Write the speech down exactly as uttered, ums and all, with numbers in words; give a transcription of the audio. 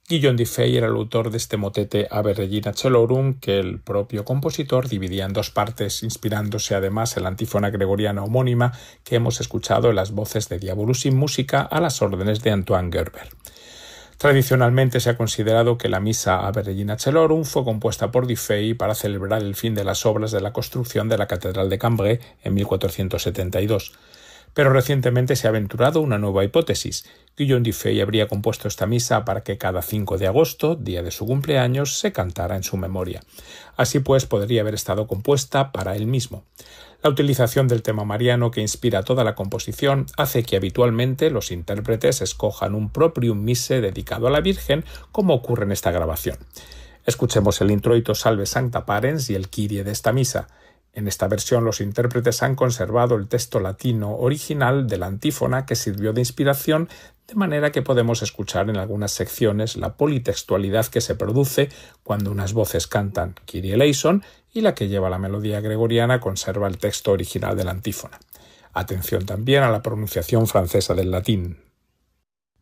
Guillaume Dufay era el autor de este motete Ave Regina Caelorum, que el propio compositor dividía en dos partes, inspirándose además en la antífona gregoriana homónima que hemos escuchado en las voces de Diabolus in Musica a las órdenes de Antoine Gerber. Tradicionalmente se ha considerado que la misa Ave Regina Caelorum fue compuesta por Dufay para celebrar el fin de las obras de la construcción de la Catedral de Cambrai en mil cuatrocientos setenta y dos. Pero recientemente se ha aventurado una nueva hipótesis. Guillaume Dufay habría compuesto esta misa para que cada cinco de agosto, día de su cumpleaños, se cantara en su memoria. Así pues, podría haber estado compuesta para él mismo. La utilización del tema mariano que inspira toda la composición hace que habitualmente los intérpretes escojan un proprium mise dedicado a la Virgen, como ocurre en esta grabación. Escuchemos el Introito Salve Sancta Parens y el Kyrie de esta misa. En esta versión los intérpretes han conservado el texto latino original de la antífona que sirvió de inspiración, de manera que podemos escuchar en algunas secciones la politextualidad que se produce cuando unas voces cantan Kyrie eleison y la que lleva la melodía gregoriana conserva el texto original de la antífona. Atención también a la pronunciación francesa del latín.